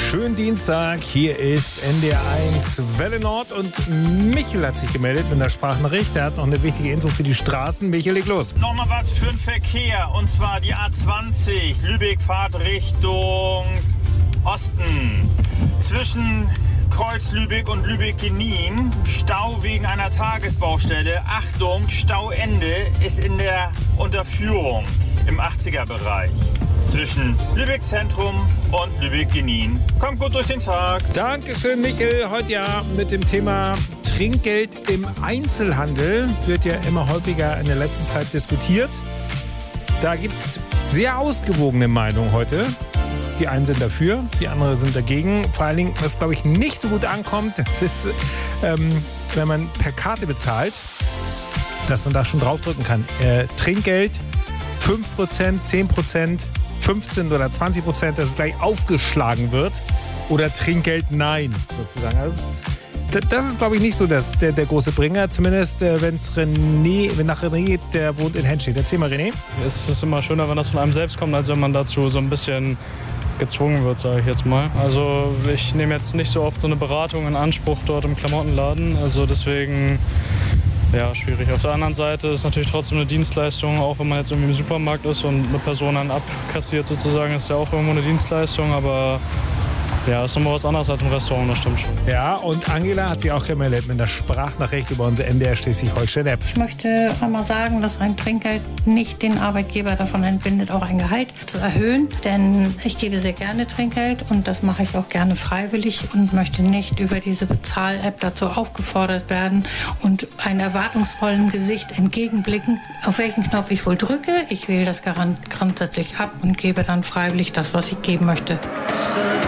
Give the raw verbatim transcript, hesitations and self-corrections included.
Schönen Dienstag, hier ist N D R eins Welle Nord und Michel hat sich gemeldet mit einer Sprachnachricht. Er hat noch eine wichtige Info für die Straßen. Michel, leg los. Nochmal was für den Verkehr und zwar die A zwanzig, Lübeck-Fahrt Richtung Osten. Zwischen Kreuz Lübeck und Lübeck-Genin, Stau wegen einer Tagesbaustelle. Achtung, Stauende ist in der Unterführung im achtziger-Bereich. Zwischen Lübeck Zentrum und Lübeck-Genin. Kommt gut durch den Tag. Dankeschön, Michel. Heute ja mit dem Thema Trinkgeld im Einzelhandel. Wird ja immer häufiger in der letzten Zeit diskutiert. Da gibt es sehr ausgewogene Meinungen heute. Die einen sind dafür, die anderen sind dagegen. Vor allen Dingen, was, glaube ich, nicht so gut ankommt, das ist, ähm, wenn man per Karte bezahlt, dass man da schon draufdrücken kann. Äh, Trinkgeld fünf Prozent, zehn Prozent, fünfzehn oder zwanzig Prozent, dass es gleich aufgeschlagen wird. Oder Trinkgeld nein, sozusagen. Das ist, das ist glaube ich, nicht so das, der, der große Bringer. Zumindest, äh, wenn es René, wenn nach René geht, der wohnt in Henstedt. Erzähl mal, René. Es ist immer schöner, wenn das von einem selbst kommt, als wenn man dazu so ein bisschen gezwungen wird, sage ich jetzt mal. Also ich nehme jetzt nicht so oft so eine Beratung in Anspruch dort im Klamottenladen. Also deswegen, ja, schwierig. Auf der anderen Seite ist natürlich trotzdem eine Dienstleistung, auch wenn man jetzt irgendwie im Supermarkt ist und eine Person dann abkassiert sozusagen, ist ja auch irgendwo eine Dienstleistung, aber ja, ist nochmal was anderes als im Restaurant, das stimmt schon. Ja, und Angela hat sich auch gemeldet mit einer Sprachnachricht über unsere N D R Schleswig-Holstein-App. Ich möchte einmal sagen, dass ein Trinkgeld nicht den Arbeitgeber davon entbindet, auch ein Gehalt zu erhöhen. Denn ich gebe sehr gerne Trinkgeld und das mache ich auch gerne freiwillig und möchte nicht über diese Bezahl-App dazu aufgefordert werden und einem erwartungsvollen Gesicht entgegenblicken, auf welchen Knopf ich wohl drücke. Ich wähle das grundsätzlich ab und gebe dann freiwillig das, was ich geben möchte.